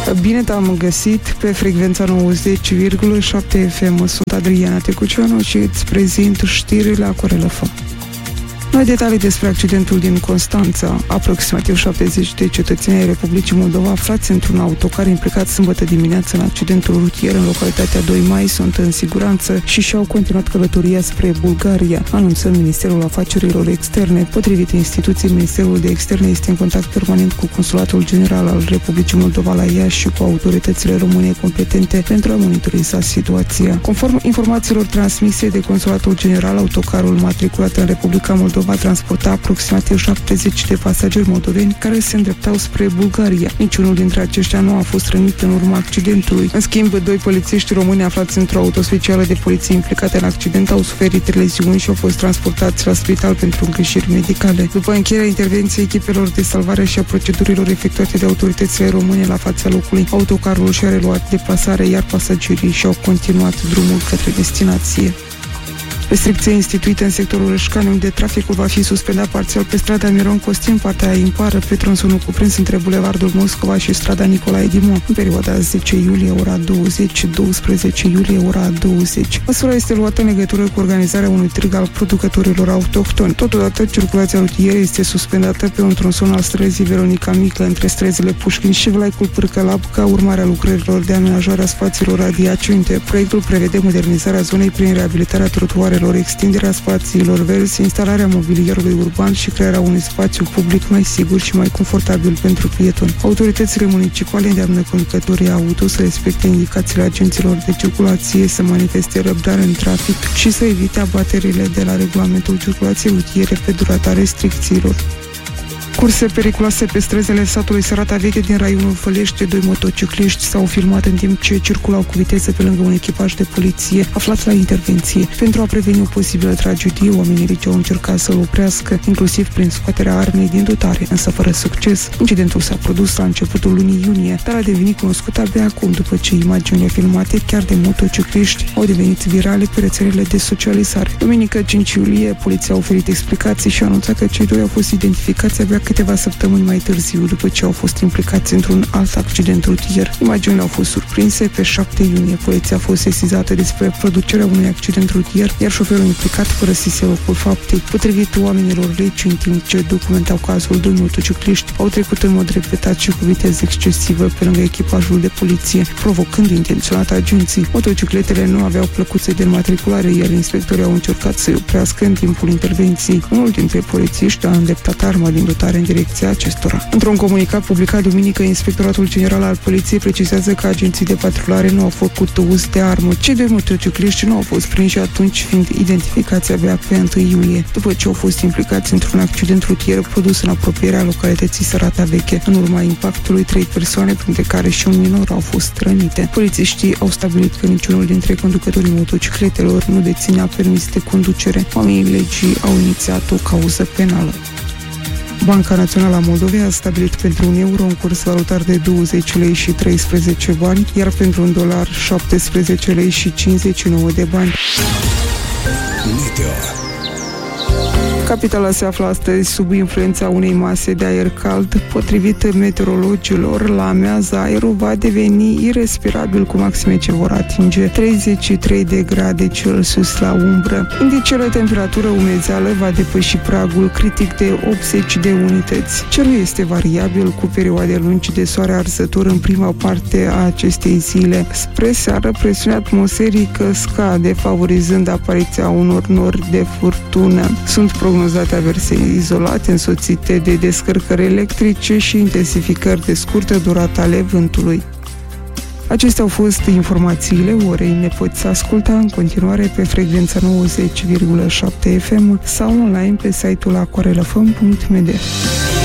Bine te-am găsit pe frecvența 90,7 FM. Sunt Adriana Tecuceanu și îți prezint știrile Acorel FM. Noi detalii despre accidentul din Constanța. Aproximativ 70 de cetățeni ai Republicii Moldova aflați într-un autocar implicat sâmbătă dimineață în accidentul rutier în localitatea 2 Mai sunt în siguranță și și-au continuat călătoria spre Bulgaria, anunță Ministerul Afacerilor Externe. Potrivit instituției, Ministerul de Externe este în contact permanent cu Consulatul General al Republicii Moldova la Iași și cu autoritățile române competente pentru a monitoriza situația. Conform informațiilor transmise de Consulatul General, autocarul matriculat în Republica Moldova va transporta aproximativ 70 de pasageri moldoveni care se îndreptau spre Bulgaria. Niciunul dintre aceștia nu a fost rănit în urma accidentului. În schimb, 2 polițiști români aflați într-o autospecială de poliție implicată în accident au suferit leziuni și au fost transportați la spital pentru îngrijiri medicale. După încheierea intervenției echipelor de salvare și a procedurilor efectuate de autoritățile române la fața locului, autocarul și-a reluat deplasarea, iar pasagerii și-au continuat drumul către destinație. Restricția instituită în sectorul Rășcani, de traficul va fi suspendat parțial pe strada Miron Costin, partea impară, pe tronsonul cuprins între Bulevardul Moscova și strada Nicolae Dimon, în perioada 10 iulie ora 20, 12 iulie ora 20. Măsura este luată în legătură cu organizarea unui trig al producătorilor autohtoni. Totodată, circulația rutieră este suspendată pe un tronson al străzii Veronica Mică între străzile Pușkin și Vlaicul Pârcălab ca urmare a lucrărilor de amenajare a spațiilor adiacente. Proiectul prevede modernizarea zonei prin reabilitarea trotuarelor, extinderea spațiilor verzi, instalarea mobilierului urban și crearea unui spațiu public mai sigur și mai confortabil pentru pietoni. Autoritățile municipale îndeamnă conducătorii auto să respecte indicațiile agenților de circulație, să manifeste răbdare în trafic și să evite abaterile de la regulamentul circulației rutiere pe durata restricțiilor. Curse periculoase pe străzile satului Sărata Veche din raionul Fălești. 2 motocicliști s-au filmat în timp ce circulau cu viteză pe lângă un echipaj de poliție aflat la intervenție. Pentru a preveni o posibilă tragedie, oamenii regi au încercat să-l oprească, inclusiv prin scoaterea armei din dotare, însă fără succes. Incidentul s-a produs la începutul lunii iunie, dar a devenit cunoscut abia acum, după ce imaginile filmate chiar de motocicliști au devenit virale pe rețelele de socializare. Duminică 5 iulie, poliția a oferit explicații și a anunțat că cei 2 au fost identificați abia câteva săptămâni mai târziu, după ce au fost implicați într-un alt accident rutier. Imaginile au fost surprinse. Pe 7 iunie, poliția a fost sesizată despre producerea unui accident rutier, iar șoferul implicat părăsise locul faptei. Potrivit oamenilor regi, în timp ce documentau cazul, 2 motocicliști au trecut în mod repetat și cu viteză excesivă pe lângă echipajul de poliție, provocând intenționat agenții. Motocicletele nu aveau plăcuțe de înmatriculare, iar inspectorii au încercat să-i oprească în timpul intervenției. Unul dintre polițiști a îndreptat arma din dotare în direcția acestora. Într-un comunicat publicat duminică, Inspectoratul General al Poliției precizează că agenții de patrulare nu au făcut uz de armă. Cei 2 motocicliști nu au fost prinși atunci, fiind identificați abia pe 1 iulie, după ce au fost implicați într-un accident rutier produs în apropierea localității Sărata Veche. În urma impactului, 3 persoane, printre care și un minor, au fost rănite. Polițiștii au stabilit că niciunul dintre conducătorii motocicletelor nu deținea permis de conducere. Oamenii legii au inițiat o cauză penală. Banca Națională a Moldovei a stabilit pentru un euro un curs valutar de 20 lei și 13 bani, iar pentru un dolar 17 lei și 59 de bani. Capitala se află astăzi sub influența unei mase de aer cald. Potrivit meteorologilor, la amiază aerul va deveni irespirabil cu maxime ce vor atinge 33 de grade Celsius la umbră. Indicele temperatură umezeală va depăși pragul critic de 80 de unități. Cerul este variabil, cu perioade lungi de soare arzător în prima parte a acestei zile. Spre seară, presiunea atmosferică scade, favorizând apariția unor nori de furtună. Sunt prognozate averse izolate însoțite de descărcări electrice și intensificări de scurtă durată ale vântului. Acestea au fost informațiile orei. Ne poți asculta în continuare pe frecvența 90,7 FM sau online pe site-ul aquarelfm.md.